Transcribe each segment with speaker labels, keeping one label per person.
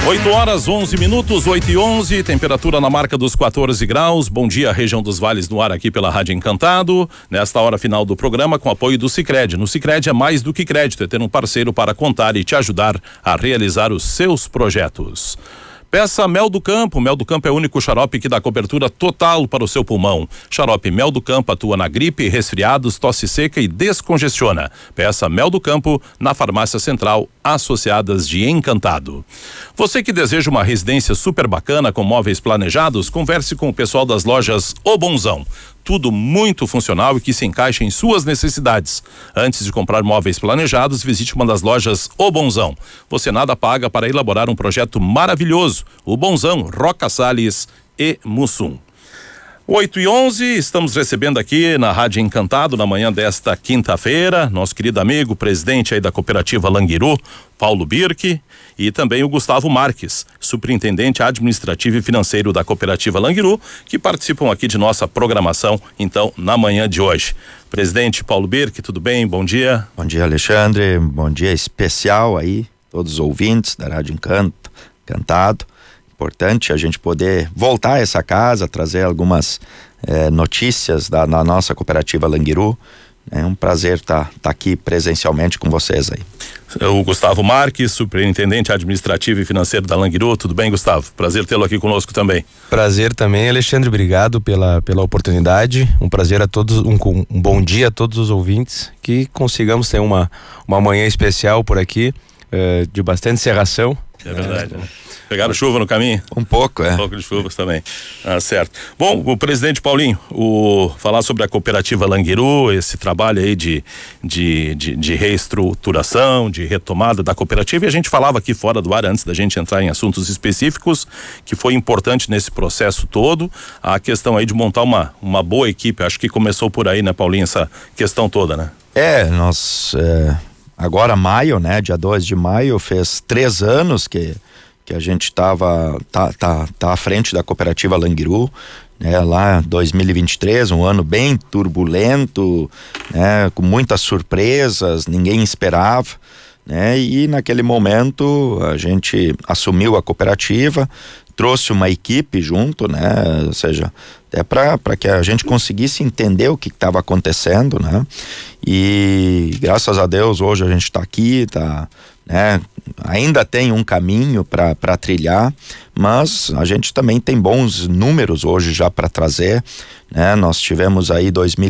Speaker 1: 8h11, 8h11, temperatura na marca dos 14 graus. Bom dia, região dos Vales no ar aqui pela Rádio Encantado. Nesta hora final do programa, com apoio do Sicredi. No Sicredi é mais do que crédito, é ter um parceiro para contar e te ajudar a realizar os seus projetos. Peça Mel do Campo. Mel do Campo é o único xarope que dá cobertura total para o seu pulmão. Xarope Mel do Campo atua na gripe, resfriados, tosse seca e descongestiona. Peça Mel do Campo na Farmácia Central, Associadas de Encantado. Você que deseja uma residência super bacana com móveis planejados, converse com o pessoal das lojas O Bonzão. Tudo muito funcional e que se encaixa em suas necessidades. Antes de comprar móveis planejados, visite uma das lojas O Bonzão. Você nada paga para elaborar um projeto maravilhoso. O Bonzão, Roca Salles e Mussum. 8h11, estamos recebendo aqui na Rádio Encantado, na manhã desta quinta-feira, nosso querido amigo, presidente aí da cooperativa Languiru, Paulo Birk, e também o Gustavo Marques, superintendente administrativo e financeiro da cooperativa Languiru, que participam aqui de nossa programação, então, na manhã de hoje. Presidente Paulo Birk, tudo bem? Bom dia.
Speaker 2: Bom dia, Alexandre, bom dia especial aí, todos os ouvintes da Rádio Encantado. Importante a gente poder voltar a essa casa, trazer algumas notícias da nossa cooperativa Languiru. É um prazer estar aqui presencialmente com vocês aí.
Speaker 1: O Gustavo Marques, superintendente administrativo e financeiro da Languiru. Tudo bem, Gustavo? Prazer tê-lo aqui conosco também.
Speaker 3: Prazer também, Alexandre, obrigado pela oportunidade. Um prazer a todos, um bom dia a todos os ouvintes, que consigamos ter uma manhã especial por aqui, de bastante serração.
Speaker 1: É verdade, né? Pegaram chuva no caminho?
Speaker 2: Um pouco,
Speaker 1: Um pouco de chuvas também. Certo. Bom, o presidente Paulinho, falar sobre a cooperativa Languiru, esse trabalho aí de reestruturação, de retomada da cooperativa, e a gente falava aqui fora do ar, antes da gente entrar em assuntos específicos, que foi importante nesse processo todo, a questão aí de montar uma boa equipe. Acho que começou por aí, né, Paulinho, essa questão toda, né?
Speaker 2: Nós, agora maio, né, dia 2 de maio, fez 3 anos que a gente tá à frente da cooperativa Languiru, né, lá 2023, um ano bem turbulento, né, com muitas surpresas, ninguém esperava, né, e naquele momento a gente assumiu a cooperativa, trouxe uma equipe junto, né, ou seja, até para que a gente conseguisse entender o que estava acontecendo, né, e graças a Deus hoje a gente está aqui, né, ainda tem um caminho para trilhar, mas a gente também tem bons números hoje já para trazer, né? Nós tivemos aí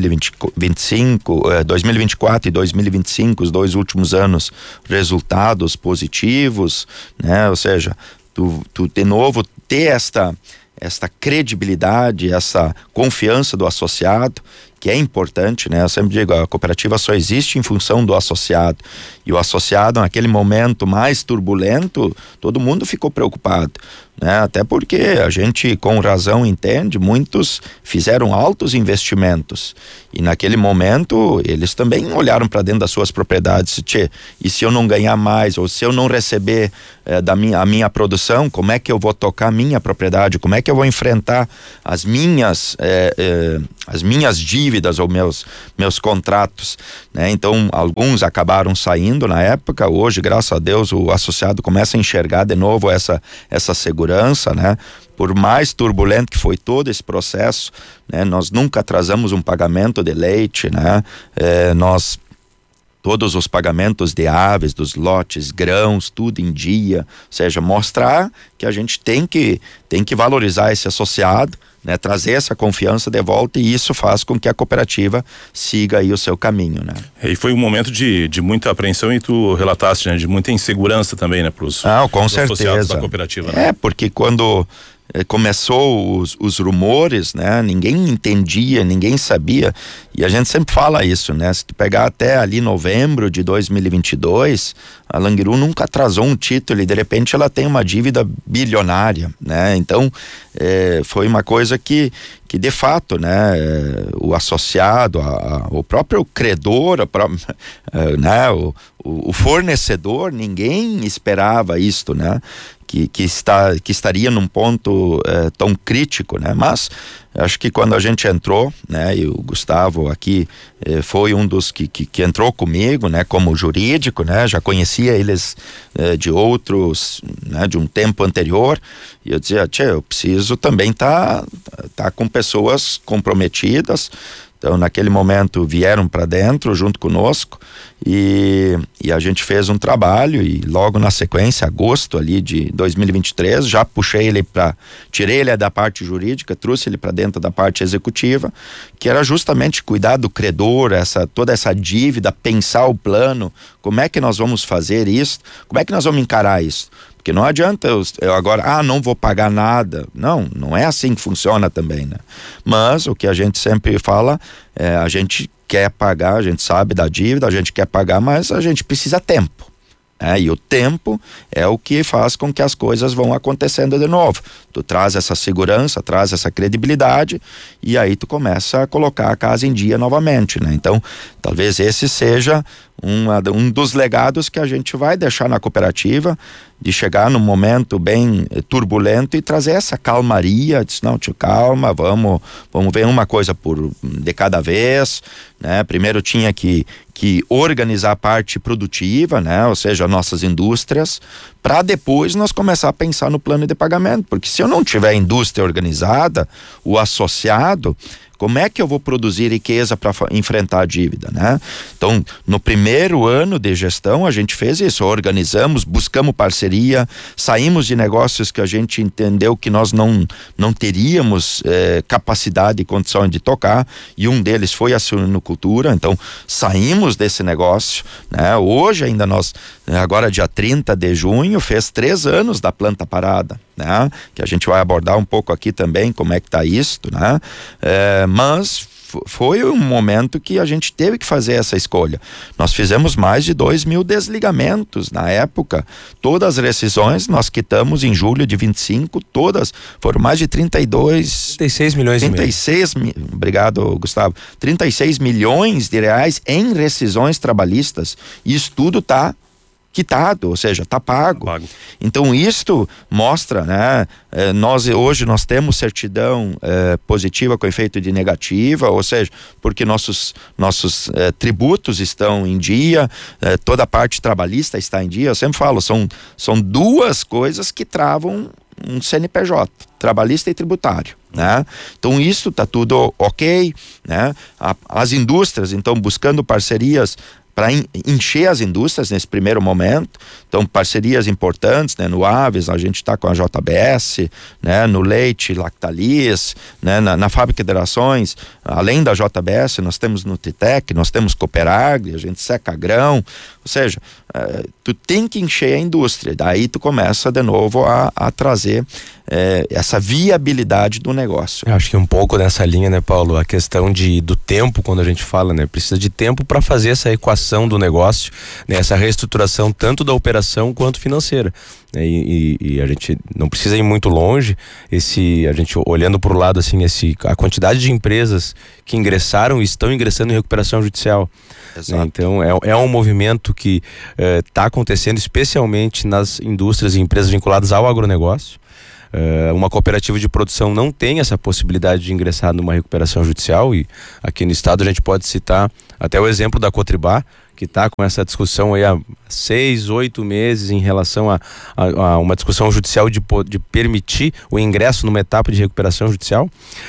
Speaker 2: 2024 e 2025, os 2 últimos anos, resultados positivos, né? Ou seja, tu de novo ter esta credibilidade, essa confiança do associado, que é importante, né? Eu sempre digo, a cooperativa só existe em função do associado, e o associado naquele momento mais turbulento, todo mundo ficou preocupado, né? Até porque a gente com razão entende, muitos fizeram altos investimentos, e naquele momento eles também olharam para dentro das suas propriedades, e se eu não ganhar mais, ou se eu não receber a minha produção, como é que eu vou tocar a minha propriedade, como é que eu vou enfrentar as minhas dívidas ou meus contratos, né? Então alguns acabaram saindo na época. Hoje, graças a Deus, o associado começa a enxergar de novo essa segurança, né? Por mais turbulento que foi todo esse processo, né? Nós nunca atrasamos um pagamento de leite, né? Todos os pagamentos de aves, dos lotes, grãos, tudo em dia, ou seja, mostrar que a gente tem que valorizar esse associado, né, trazer essa confiança de volta, e isso faz com que a cooperativa siga aí o seu caminho, né?
Speaker 1: E foi um momento de muita apreensão, e tu relataste, né, de muita insegurança também, né, pros associados da cooperativa, né?
Speaker 2: Porque quando começou os rumores, né, ninguém entendia, ninguém sabia, e a gente sempre fala isso, né? Se tu pegar até ali novembro de 2022, a Languiru nunca atrasou um título, e de repente ela tem uma dívida bilionária, né? Então foi uma coisa que de fato, né, o associado, o próprio credor, né, o fornecedor, ninguém esperava isto, né? Que estaria num ponto tão crítico, né? Mas Acho que quando a gente entrou, né, e o Gustavo aqui foi um dos que entrou comigo, né, como jurídico, né, já conhecia eles de outros, né, de um tempo anterior, e eu dizia, eu preciso também tá com pessoas comprometidas. Então, naquele momento, vieram para dentro junto conosco e a gente fez um trabalho e logo na sequência, agosto ali de 2023, já tirei ele da parte jurídica, trouxe ele para dentro da parte executiva, que era justamente cuidar do credor, toda essa dívida, pensar o plano, como é que nós vamos fazer isso, como é que nós vamos encarar isso. Porque não adianta eu agora, não vou pagar nada. Não é assim que funciona também, né? Mas o que a gente sempre fala, a gente quer pagar, a gente sabe da dívida, a gente quer pagar, mas a gente precisa tempo. E o tempo é o que faz com que as coisas vão acontecendo de novo. Tu traz essa segurança, traz essa credibilidade e aí tu começa a colocar a casa em dia novamente, né? Então, talvez esse seja um dos legados que a gente vai deixar na cooperativa, de chegar num momento bem turbulento e trazer essa calmaria, não, tio, calma, vamos ver uma coisa de cada vez, né? Primeiro tinha que organizar a parte produtiva, né? Ou seja, nossas indústrias, para depois nós começar a pensar no plano de pagamento, porque se eu não tiver indústria organizada, o associado, como é que eu vou produzir riqueza para enfrentar a dívida, né? Então, no primeiro ano de gestão, a gente fez isso, organizamos, buscamos parceria, saímos de negócios que a gente entendeu que nós não teríamos capacidade e condição de tocar, e um deles foi a suinocultura. Então, saímos desse negócio, né? Hoje ainda agora dia 30 de junho, fez 3 anos da planta parada, né? Que a gente vai abordar um pouco aqui também como é que tá isto, né? Mas foi um momento que a gente teve que fazer essa escolha. Nós fizemos mais de 2.000 desligamentos na época. Todas as rescisões nós quitamos em julho de 25, todas foram mais de 36 milhões e meio. Obrigado, Gustavo. 36 milhões de reais em rescisões trabalhistas. E isso tudo tá quitado, ou seja, está pago. Então isto mostra, né? Hoje nós temos certidão positiva com efeito de negativa, ou seja, porque nossos tributos estão em dia, toda a parte trabalhista está em dia. Eu sempre falo, são duas coisas que travam um CNPJ, trabalhista e tributário, né? Então isso está tudo ok, né? As indústrias, então, buscando parcerias para encher as indústrias nesse primeiro momento. Então, parcerias importantes, né? No Aves, a gente está com a JBS, né? No Leite, Lactalis, né? Na Fábrica de Rações, além da JBS, nós temos Nutritec, nós temos Cooperagri, a gente seca grão, ou seja, tu tem que encher a indústria, daí tu começa de novo a trazer essa viabilidade do negócio.
Speaker 3: Eu acho que um pouco nessa linha, né, Paulo, a questão do tempo, quando a gente fala, né, precisa de tempo para fazer essa equação do negócio, né, essa reestruturação tanto da operação quanto financeira, né, e a gente não precisa ir muito longe, a gente olhando por lado assim, a quantidade de empresas que ingressaram e estão ingressando em recuperação judicial. Né, então é um movimento que está acontecendo especialmente nas indústrias e empresas vinculadas ao agronegócio. Uma cooperativa de produção não tem essa possibilidade de ingressar numa recuperação judicial, e aqui no estado a gente pode citar até o exemplo da Cotribá, que está com essa discussão aí há 6, 8 meses em relação a uma discussão judicial de permitir o ingresso numa etapa de recuperação judicial.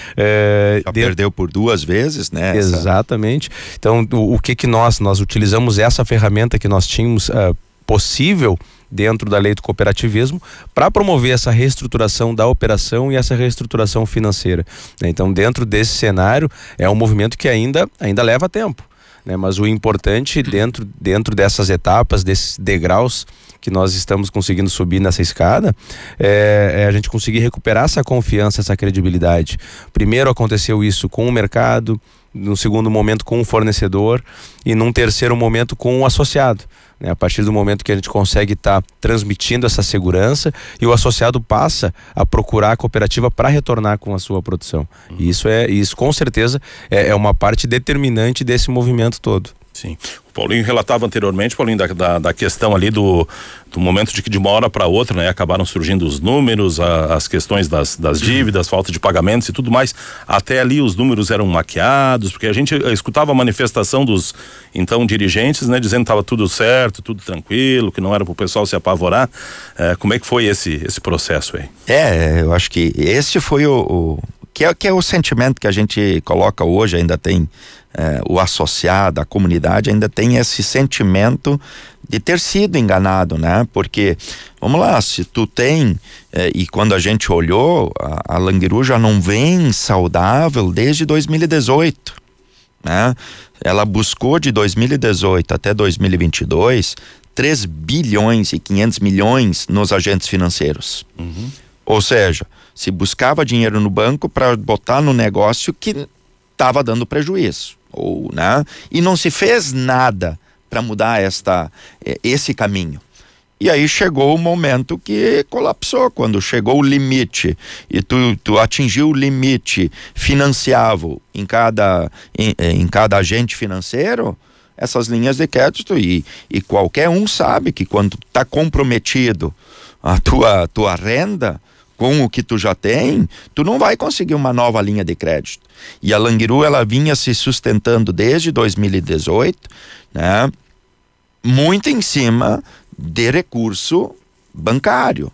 Speaker 2: Já perdeu por 2 vezes, né?
Speaker 3: Exatamente. Então, o que nós utilizamos essa ferramenta que nós tínhamos possível dentro da lei do cooperativismo para promover essa reestruturação da operação e essa reestruturação financeira, né? Então, dentro desse cenário, é um movimento que ainda leva tempo, né? Mas o importante dentro dessas etapas, desses degraus que nós estamos conseguindo subir nessa escada, é a gente conseguir recuperar essa confiança, essa credibilidade. Primeiro aconteceu isso com o mercado, no segundo momento com o fornecedor e num terceiro momento com o associado, né? A partir do momento que a gente consegue estar transmitindo essa segurança e o associado passa a procurar a cooperativa para retornar com a sua produção. E isso com certeza é uma parte determinante desse movimento todo.
Speaker 1: Sim. O Paulinho relatava anteriormente, Paulinho, da questão ali do momento de que de uma hora para outra, né, acabaram surgindo os números, as questões das dívidas, falta de pagamentos e tudo mais. Até ali os números eram maquiados, porque a gente escutava a manifestação dos então dirigentes, né, dizendo que estava tudo certo, tudo tranquilo, que não era para o pessoal se apavorar. Como é que foi esse processo aí?
Speaker 2: Eu acho que esse foi que é o sentimento que a gente coloca hoje, ainda tem o associado, a comunidade ainda tem esse sentimento de ter sido enganado, né? Porque, vamos lá, se tu tem, e quando a gente olhou, a Languiru já não vem saudável desde 2018, né? Ela buscou de 2018 até 2022 3 bilhões e 500 milhões nos agentes financeiros.
Speaker 1: Uhum.
Speaker 2: Ou seja, se buscava dinheiro no banco para botar no negócio que estava dando prejuízo, né? E não se fez nada para mudar esse caminho. E aí chegou o momento que colapsou, quando chegou o limite e tu atingiu o limite financiável em cada agente financeiro, essas linhas de crédito, e qualquer um sabe que quando está comprometido a tua renda com o que tu já tem, tu não vai conseguir uma nova linha de crédito. E a Languiru, ela vinha se sustentando desde 2018, né, muito em cima de recurso bancário,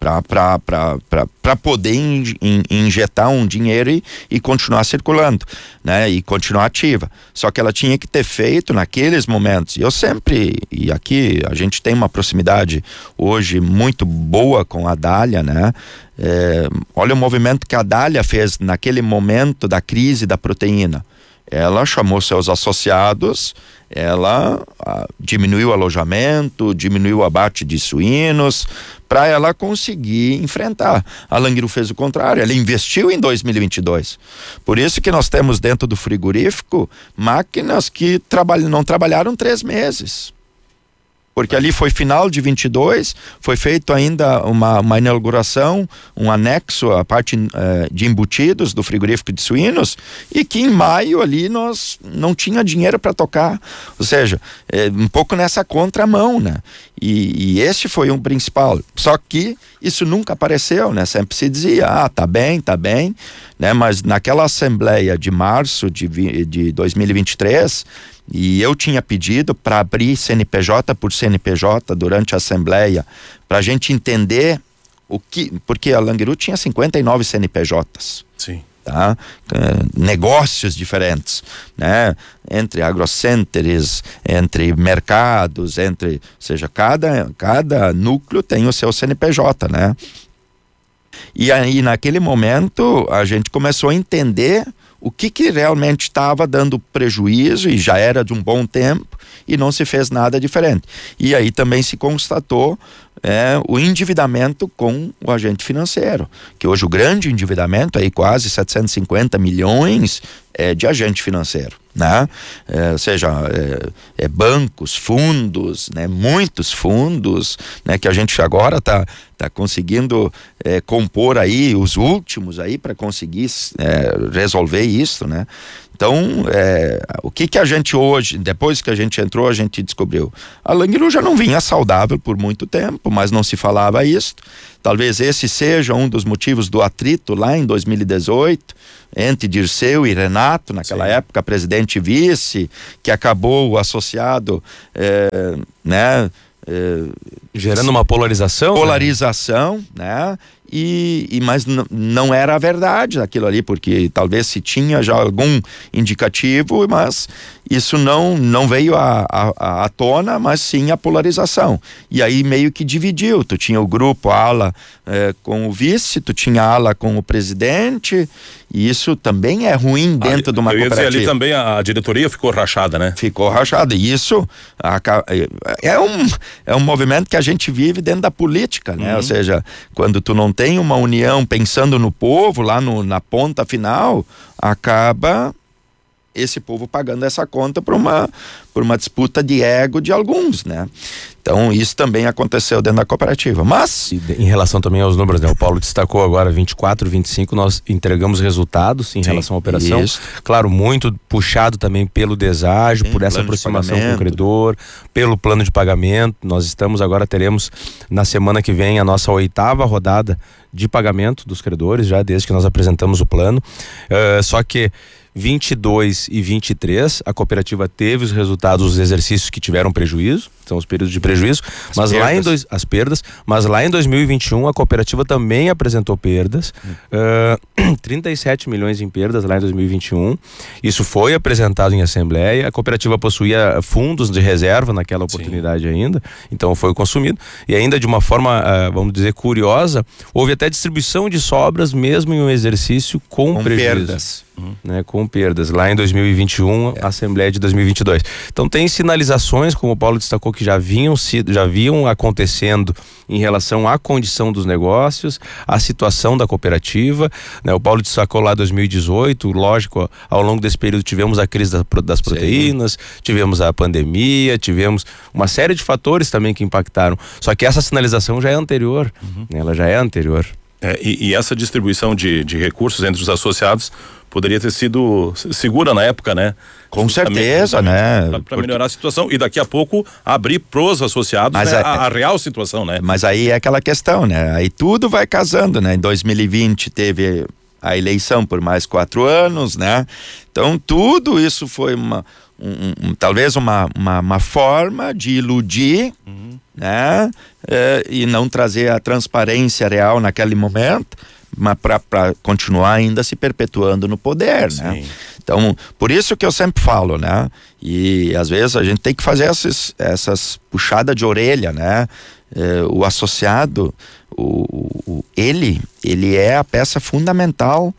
Speaker 2: para poder injetar um dinheiro e continuar circulando, né, e continuar ativa. Só que ela tinha que ter feito naqueles momentos. E aqui a gente tem uma proximidade hoje muito boa com a Dália, né? Olha o movimento que a Dália fez naquele momento da crise da proteína. Ela chamou seus associados, ela diminuiu o alojamento, diminuiu o abate de suínos, para ela conseguir enfrentar. A Languiru fez o contrário, ela investiu em 2022. Por isso que nós temos dentro do frigorífico máquinas que não trabalharam 3 meses. Porque ali foi final de 22, foi feito ainda uma inauguração, um anexo à parte de embutidos do frigorífico de suínos, e que em maio ali nós não tinha dinheiro para tocar. Ou seja, um pouco nessa contramão, né? E esse foi um principal. Só que isso nunca apareceu, né? Sempre se dizia, tá bem, né? Mas naquela assembleia de março de 2023, e eu tinha pedido para abrir CNPJ por CNPJ durante a assembleia, para a gente entender porque a Languiru tinha 59 CNPJs.
Speaker 1: Sim.
Speaker 2: Tá? Negócios diferentes, né? Entre agrocenters, entre mercados, ou seja, cada núcleo tem o seu CNPJ, né? E aí naquele momento a gente começou a entender o que realmente estava dando prejuízo, e já era de um bom tempo, e não se fez nada diferente. E aí também se constatou o endividamento com o agente financeiro, que hoje o grande endividamento, aí quase 750 milhões de agente financeiro, né? Ou seja, bancos, fundos, né? Muitos fundos, né? Que a gente agora tá conseguindo compor aí os últimos aí para conseguir resolver isso, né? Então, o que a gente hoje, depois que a gente entrou, a gente descobriu. A Languiru já não vinha saudável por muito tempo, mas não se falava isso. Talvez esse seja um dos motivos do atrito lá em 2018, entre Dirceu e Renato, naquela
Speaker 1: Sim.
Speaker 2: época, presidente e vice, que acabou o associado, né?
Speaker 3: Gerando uma polarização?
Speaker 2: Polarização, né? Mas não era a verdade aquilo ali, porque talvez se tinha já algum indicativo, mas isso não veio à tona, mas sim a polarização. E aí meio que dividiu, tu tinha o grupo, a ala com o vice, tu tinha a ala com o presidente, e isso também é ruim dentro de uma cooperativa.
Speaker 1: Ali também a diretoria ficou rachada, né?
Speaker 2: Ficou rachada, e isso é um movimento que a gente vive dentro da política, né? Ou seja, quando tu não tem uma união pensando no povo, lá na ponta final, acaba esse povo pagando essa conta por uma disputa de ego de alguns, né? Então isso também aconteceu dentro da cooperativa. Mas
Speaker 3: em relação também aos números, né? O Paulo destacou agora 24, 25, nós entregamos resultados em relação à operação.
Speaker 2: Isso.
Speaker 3: Claro, muito puxado também pelo deságio, por essa aproximação com o credor, pelo plano de pagamento. Nós estamos agora, teremos na semana que vem a nossa 8ª rodada de pagamento dos credores, já desde que nós apresentamos o plano. Só que 22 e 23, a cooperativa teve os resultados dos exercícios que tiveram prejuízo, são os períodos de prejuízo, as perdas, mas lá em 2021 a cooperativa também apresentou perdas, 37 milhões em perdas lá em 2021. Isso foi apresentado em assembleia. A cooperativa possuía fundos de reserva naquela oportunidade ainda, então foi consumido. E ainda de uma forma, vamos dizer, curiosa, houve até distribuição de sobras mesmo em um exercício com prejuízo. Perdas. Né, com perdas, lá em 2021, Assembleia de 2022. Então tem sinalizações, como o Paulo destacou, que já vinham acontecendo em relação à condição dos negócios, à situação da cooperativa, né? O Paulo destacou lá 2018, lógico, ao longo desse período tivemos a crise das proteínas, tivemos a pandemia, tivemos uma série de fatores também que impactaram, só que essa sinalização já é anterior, né? Ela já é anterior.
Speaker 1: E essa distribuição de recursos entre os associados poderia ter sido segura na época, né?
Speaker 2: Com certeza, né?
Speaker 1: Para melhorar a situação e daqui a pouco abrir pros associados, né, a real situação, né?
Speaker 2: Mas aí é aquela questão, né? Aí tudo vai casando, né? Em 2020 teve a eleição por mais 4 anos, né? Então tudo isso foi talvez uma forma de iludir, né? E não trazer a transparência real naquele momento, mas para continuar ainda se perpetuando no poder, né? Então, por isso que eu sempre falo, né? E às vezes a gente tem que fazer essas puxadas de orelha, né? O associado, ele é a peça fundamental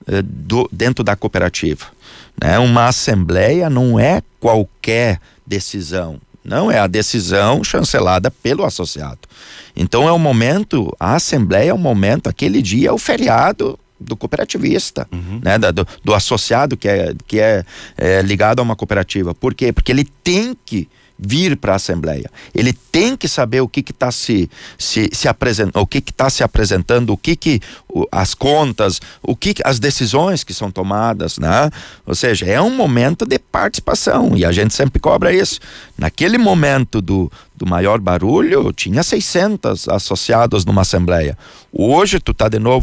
Speaker 2: dentro da cooperativa, né? Uma assembleia não é qualquer decisão, não é a decisão chancelada pelo associado. Então é o momento, a assembleia é o momento, aquele dia é o feriado do cooperativista, né? Do associado que é ligado a uma cooperativa. Por quê? Porque ele tem que vir para a assembleia, ele tem que saber o que está se apresentando, o que está se apresentando, as contas, as decisões que são tomadas, né? Ou seja, é um momento de participação e a gente sempre cobra isso. Naquele momento do maior barulho, tinha 600 associados numa assembleia. Hoje tu tá de novo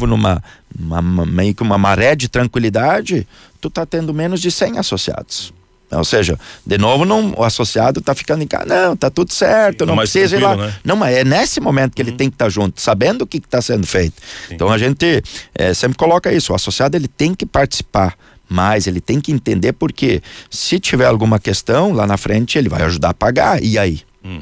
Speaker 2: meio que uma maré de tranquilidade, tu tá tendo menos de 100 associados. Ou seja, de novo o associado tá ficando em casa, não, tá tudo certo, não precisa ir lá, né? Não, mas é nesse momento que ele tem que estar junto, sabendo o que está sendo feito. Então a gente sempre coloca isso, o associado ele tem que participar mais, ele tem que entender, porque se tiver alguma questão lá na frente ele vai ajudar a pagar, e aí?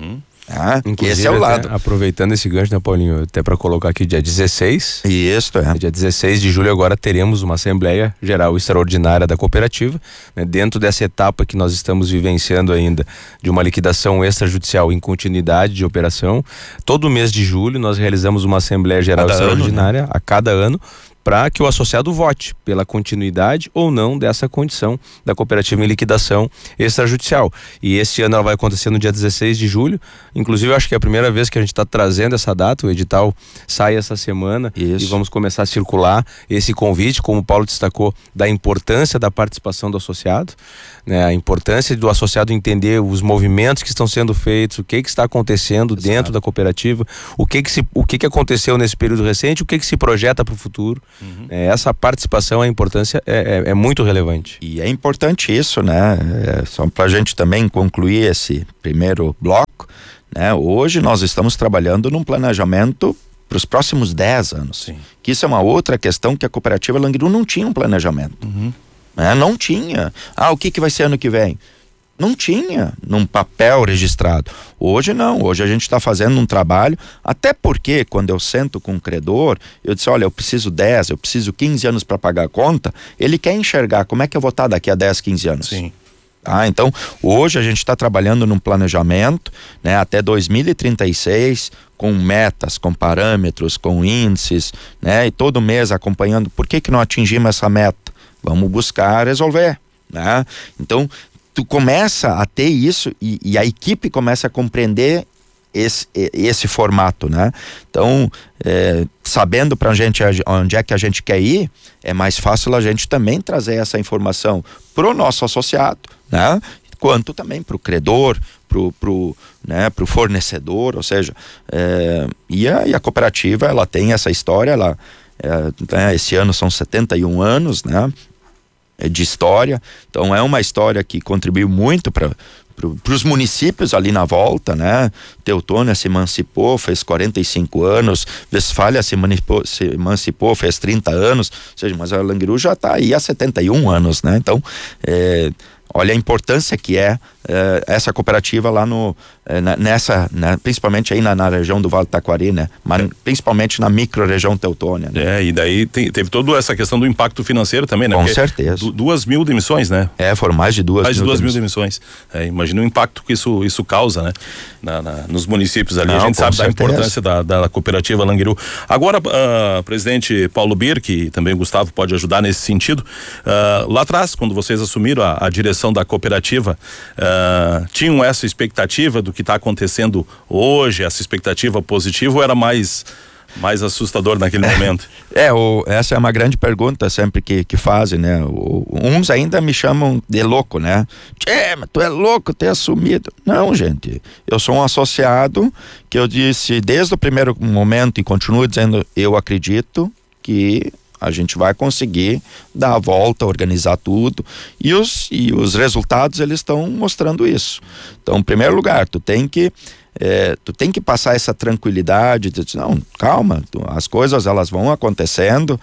Speaker 2: Esse é o lado.
Speaker 3: Aproveitando esse gancho, né, Paulinho, até para colocar aqui dia 16.
Speaker 2: Isso,
Speaker 3: Dia 16 de julho agora teremos uma Assembleia Geral Extraordinária da cooperativa, né, dentro dessa etapa que nós estamos vivenciando ainda, de uma liquidação extrajudicial em continuidade de operação. Todo mês de julho nós realizamos uma Assembleia Geral Extraordinária, né? A cada ano, para que o associado vote pela continuidade ou não dessa condição da cooperativa em liquidação extrajudicial. E esse ano ela vai acontecer no dia 16 de julho. Inclusive, eu acho que é a primeira vez que a gente está trazendo essa data. O edital sai essa semana. Isso. E vamos começar a circular esse convite, como o Paulo destacou, da importância da participação do associado, né? A importância do associado entender os movimentos que estão sendo feitos, o que está acontecendo dentro da cooperativa, o que aconteceu nesse período recente, o que se projeta para o futuro. Essa participação, a importância é muito relevante.
Speaker 2: E é importante isso, né? Só para a gente também concluir esse primeiro bloco, né? Hoje nós estamos trabalhando num planejamento para os próximos 10 anos. Sim. Que isso é uma outra questão, que a cooperativa Langiru não tinha um planejamento. Né? Não tinha. O que vai ser ano que vem? Não tinha num papel registrado. Hoje não, hoje a gente está fazendo um trabalho, até porque quando eu sento com um credor, eu disse, olha, eu preciso 10, eu preciso 15 anos para pagar a conta, ele quer enxergar como é que eu vou estar daqui a 10, 15 anos.
Speaker 1: Sim.
Speaker 2: Então, hoje a gente está trabalhando num planejamento, né, até 2036, com metas, com parâmetros, com índices, né, e todo mês acompanhando, por que não atingimos essa meta? Vamos buscar resolver, né? Então, tu começa a ter isso e a equipe começa a compreender esse formato, né? Então, sabendo para a gente onde é que a gente quer ir, é mais fácil a gente também trazer essa informação pro nosso associado, né? Quanto também pro credor, pro fornecedor, ou seja, e a cooperativa, ela tem essa história, esse ano são 71 anos, né? De história, então é uma história que contribuiu muito para os municípios ali na volta, né? Teutônia se emancipou, fez 45 anos, Westfália se emancipou, fez 30 anos, ou seja, mas a Languiru já está aí há 71 anos, né? Então, olha a importância que essa cooperativa lá principalmente aí na região do Vale do Taquari, né? Mas principalmente na micro-região Teutônia, né?
Speaker 1: E daí teve toda essa questão do impacto financeiro também, né?
Speaker 2: Com certeza.
Speaker 1: 2.000 demissões, né?
Speaker 2: Foram mais de 2.000
Speaker 1: demissões. Imagina o impacto que isso causa, né? Nos municípios ali. A gente sabe da importância da cooperativa Languiru. Agora, presidente Paulo Bir, que também o Gustavo pode ajudar nesse sentido, lá atrás, quando vocês assumiram a direção da cooperativa, tinham essa expectativa do que está acontecendo hoje, essa expectativa positiva, ou era mais assustador naquele momento?
Speaker 2: Essa é uma grande pergunta sempre que fazem, né? Uns ainda me chamam de louco, né? Mas tu é louco ter assumido. Não, gente, eu sou um associado que eu disse desde o primeiro momento e continuo dizendo, eu acredito que a gente vai conseguir dar a volta, organizar tudo, e os resultados, eles estão mostrando isso. Então, em primeiro lugar, tu tem que passar essa tranquilidade, de dizer, não, calma, as coisas elas vão acontecendo,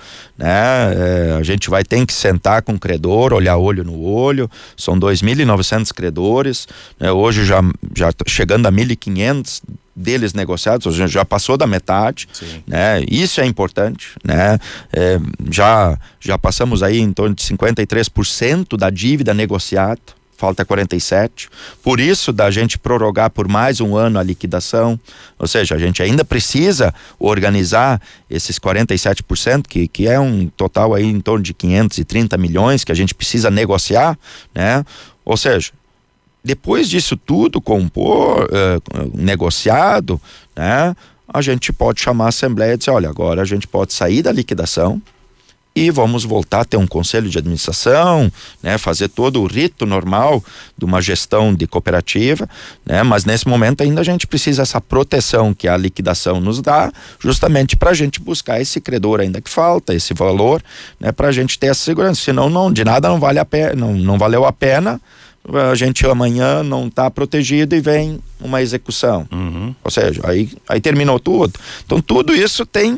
Speaker 2: né? A gente vai ter que sentar com o credor, olhar olho no olho, são 2.900 credores, né? Hoje já chegando a 1.500 deles negociados, a gente já passou da metade, né? Isso é importante, né? Já passamos aí em torno de 53% da dívida negociada, falta 47%, por isso da gente prorrogar por mais um ano a liquidação, ou seja, a gente ainda precisa organizar esses 47%, que é um total aí em torno de 530 milhões que a gente precisa negociar, né? Ou seja, depois disso tudo negociado, né? A gente pode chamar a Assembleia e dizer, olha, agora a gente pode sair da liquidação e vamos voltar a ter um conselho de administração, né? Fazer todo o rito normal de uma gestão de cooperativa, né? Mas nesse momento ainda a gente precisa essa proteção que a liquidação nos dá, justamente para a gente buscar esse credor ainda que falta, esse valor, né? Para a gente ter essa segurança, senão de nada não vale a pena, não valeu a pena a gente amanhã não está protegido e vem uma execução. Ou seja, aí terminou tudo. Então tudo isso tem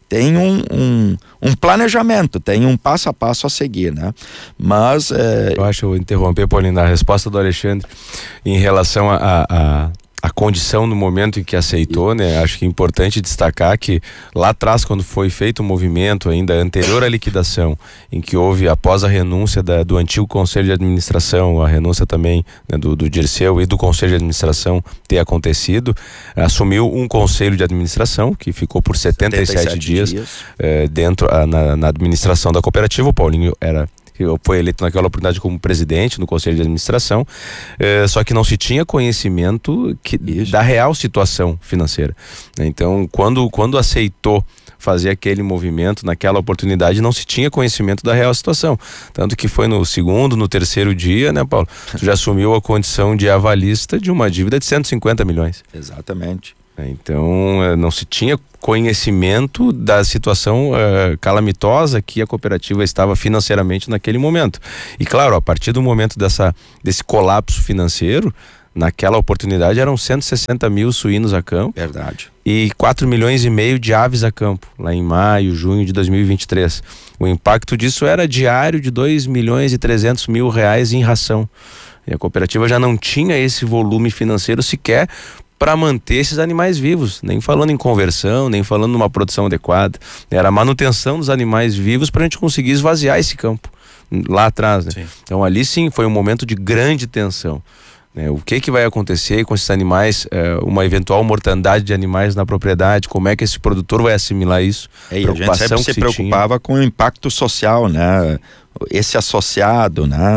Speaker 2: um planejamento, tem um passo a passo a seguir, né? Mas
Speaker 3: eu acho, eu interromper, Paulinho, a resposta do Alexandre em relação a condição no momento em que aceitou, né? Acho que é importante destacar que lá atrás, quando foi feito o movimento ainda anterior à liquidação, em que houve, após a renúncia do antigo Conselho de Administração, a renúncia também, né, do Dirceu e do Conselho de Administração ter acontecido, assumiu um Conselho de Administração que ficou por 77 dias. Dentro na administração da cooperativa. O Paulinho foi eleito naquela oportunidade como presidente no Conselho de Administração, só que não se tinha conhecimento da real situação financeira. Então, quando aceitou fazer aquele movimento, naquela oportunidade, não se tinha conhecimento da real situação. Tanto que foi no segundo, no terceiro dia, né, Paulo? Tu já assumiu a condição de avalista de uma dívida de 150 milhões.
Speaker 2: Exatamente.
Speaker 3: Então, não se tinha conhecimento da situação calamitosa que a cooperativa estava financeiramente naquele momento. E claro, a partir do momento desse colapso financeiro, naquela oportunidade eram 160 mil suínos a campo.
Speaker 2: Verdade.
Speaker 3: E 4,5 milhões de aves a campo, lá em maio, junho de 2023. O impacto disso era diário de 2.300.000 reais em ração. E a cooperativa já não tinha esse volume financeiro sequer para manter esses animais vivos, nem falando em conversão, nem falando numa produção adequada. Era a manutenção dos animais vivos para a gente conseguir esvaziar esse campo lá atrás, né? Então ali sim foi um momento de grande tensão, né? O que vai acontecer com esses animais, uma eventual mortandade de animais na propriedade, como é que esse produtor vai assimilar isso?
Speaker 2: E a gente sempre se preocupava com o impacto social, né? Esse associado, né?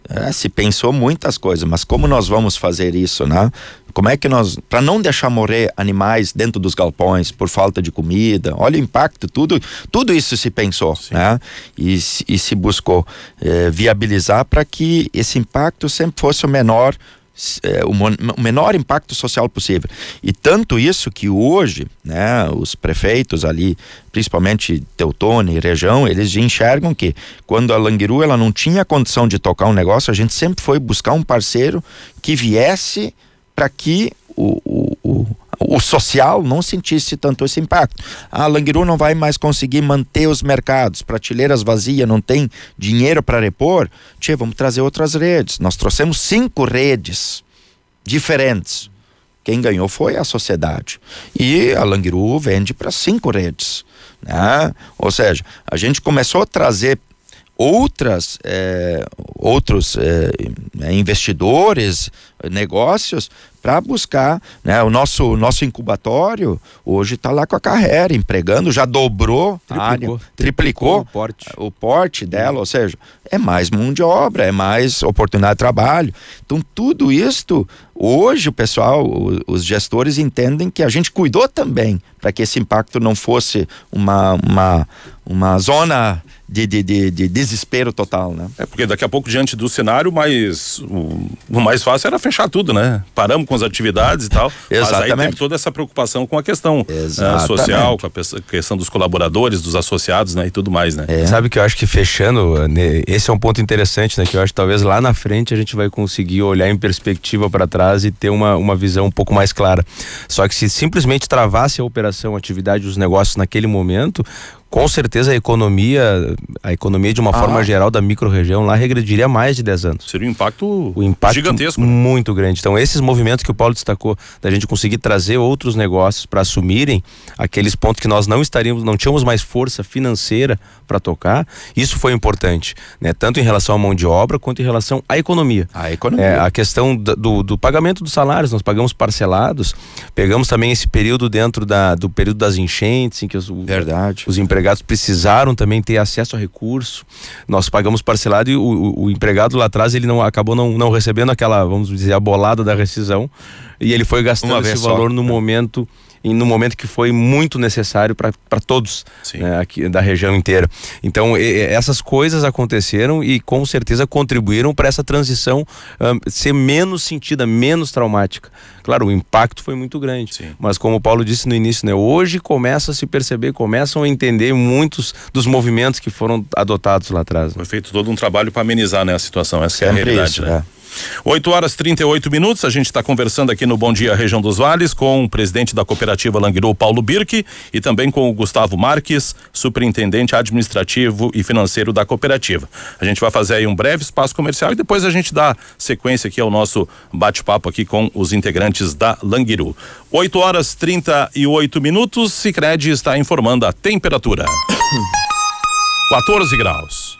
Speaker 2: Se pensou muitas coisas, mas como nós vamos fazer isso, né? Como é que para não deixar morrer animais dentro dos galpões por falta de comida, olha o impacto, tudo isso se pensou, né? E se buscou viabilizar para que esse impacto sempre fosse o menor impacto social possível. E tanto isso que hoje, né, os prefeitos ali, principalmente Teutônia e região, eles enxergam que quando a Languiru ela não tinha condição de tocar um negócio, a gente sempre foi buscar um parceiro que viesse para que o social não sentisse tanto esse impacto. A Languiru não vai mais conseguir manter os mercados, prateleiras vazias, não tem dinheiro para repor. Vamos trazer outras redes. Nós trouxemos 5 redes diferentes. Quem ganhou foi a sociedade. E a Languiru vende para 5 redes, né? Ou seja, a gente começou a trazer outros investidores, negócios, para buscar, né? O nosso incubatório hoje está lá com a carreira, empregando, já dobrou a área, triplicou o porte dela, ou seja, é mais mão de obra, é mais oportunidade de trabalho. Então tudo isto, hoje o pessoal, os gestores entendem que a gente cuidou também para que esse impacto não fosse uma zona de desespero total, né?
Speaker 1: Porque daqui a pouco, diante do cenário, o mais fácil era fechar tudo, né? Paramos com as atividades e tal.
Speaker 2: Exatamente.
Speaker 1: Mas aí teve toda essa preocupação com a questão social, com a questão dos colaboradores, dos associados, né? E tudo mais, né?
Speaker 3: Sabe que eu acho que fechando, esse é um ponto interessante, né? Que eu acho que talvez lá na frente a gente vai conseguir olhar em perspectiva para trás e ter uma visão um pouco mais clara. Só que se simplesmente travasse a operação, a atividade dos negócios naquele momento, com certeza a economia de uma forma geral da micro-região lá regrediria mais de 10 anos.
Speaker 1: Seria um impacto
Speaker 3: gigantesco, muito grande. Então esses movimentos que o Paulo destacou, da gente conseguir trazer outros negócios para assumirem aqueles pontos que nós não tínhamos mais força financeira para tocar, isso foi importante, né? Tanto em relação à mão de obra quanto em relação à economia. A questão do pagamento dos salários, nós pagamos parcelados, pegamos também esse período dentro do período das enchentes, em que os empregados precisaram também ter acesso a recurso, nós pagamos parcelado e o empregado lá atrás ele acabou não recebendo aquela, vamos dizer, a bolada da rescisão, e ele foi gastando esse valor no momento que foi muito necessário para todos, né, aqui da região inteira. Então essas coisas aconteceram e com certeza contribuíram para essa transição ser menos sentida, menos traumática. Claro, o impacto foi muito grande, mas como o Paulo disse no início, né, hoje começa a se perceber, começam a entender muitos dos movimentos que foram adotados lá atrás.
Speaker 1: Foi feito todo um trabalho para amenizar, né, a situação, essa é a realidade,
Speaker 2: isso,
Speaker 1: né? 8h38, a gente está conversando aqui no Bom Dia Região dos Vales com o presidente da cooperativa Languiru, Paulo Birk, e também com o Gustavo Marques, superintendente administrativo e financeiro da cooperativa. A gente vai fazer aí um breve espaço comercial e depois a gente dá sequência aqui ao nosso bate-papo aqui com os integrantes da Languiru. 8h38, Sicredi está informando a temperatura. 14 graus.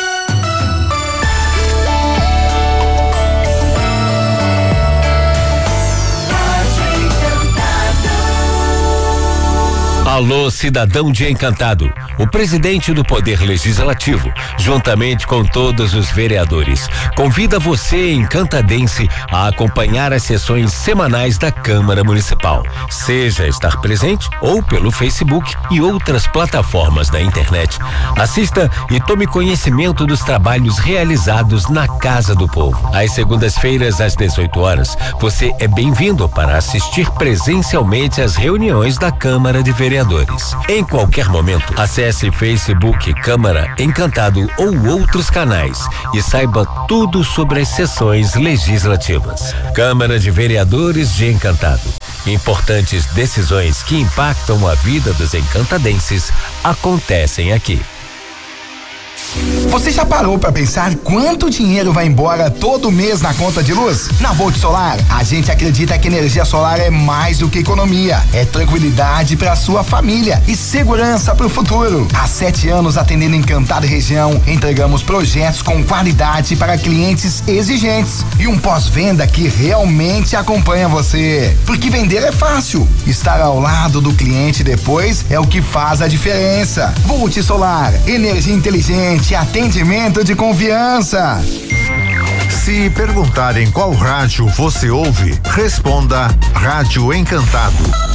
Speaker 4: Alô, cidadão de Encantado. O presidente do Poder Legislativo, juntamente com todos os vereadores, convida você, encantadense, a acompanhar as sessões semanais da Câmara Municipal. Seja estar presente ou pelo Facebook e outras plataformas da internet. Assista e tome conhecimento dos trabalhos realizados na Casa do Povo. Às segundas-feiras, às 18 horas, você é bem-vindo para assistir presencialmente às reuniões da Câmara de Vereadores. Em qualquer momento, acesse Facebook Câmara Encantado ou outros canais e saiba tudo sobre as sessões legislativas. Câmara de Vereadores de Encantado. Importantes decisões que impactam a vida dos encantadenses acontecem aqui.
Speaker 5: Você já parou para pensar quanto dinheiro vai embora todo mês na conta de luz? Na Volt Solar, a gente acredita que energia solar é mais do que economia, é tranquilidade para sua família e segurança para o futuro. Há 7 anos atendendo Encantado e região, entregamos projetos com qualidade para clientes exigentes e um pós-venda que realmente acompanha você. Porque vender é fácil, estar ao lado do cliente depois é o que faz a diferença. Volt Solar, energia inteligente, atendimento de confiança.
Speaker 6: Se perguntarem qual rádio você ouve, responda Rádio Encantado.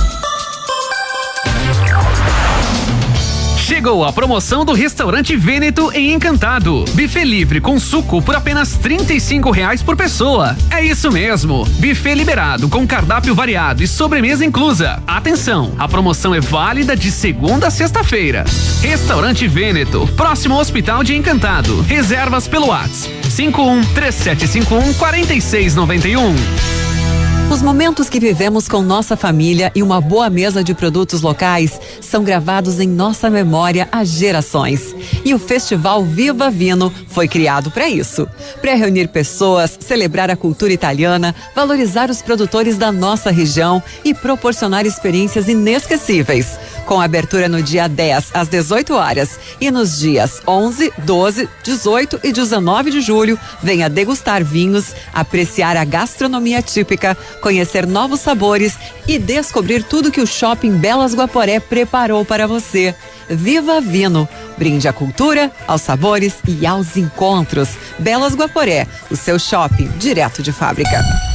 Speaker 7: Chegou a promoção do Restaurante Vêneto em Encantado. Buffet livre com suco por apenas R$35 por pessoa. É isso mesmo. Buffet liberado com cardápio variado e sobremesa inclusa. Atenção, a promoção é válida de segunda a sexta-feira. Restaurante Vêneto, próximo ao Hospital de Encantado. Reservas pelo WhatsApp 51-3751-4691.
Speaker 8: Os momentos que vivemos com nossa família e uma boa mesa de produtos locais são gravados em nossa memória há gerações. E o Festival Viva Vino foi criado para isso. Para reunir pessoas, celebrar a cultura italiana, valorizar os produtores da nossa região e proporcionar experiências inesquecíveis. Com abertura no dia 10 às 18 horas e nos dias 11, 12, 18 e 19 de julho, venha degustar vinhos, apreciar a gastronomia típica, conhecer novos sabores e descobrir tudo que o Shopping Belas Guaporé preparou para você. Viva Vino! Brinde à cultura, aos sabores e aos encontros. Belas Guaporé, o seu shopping direto de fábrica.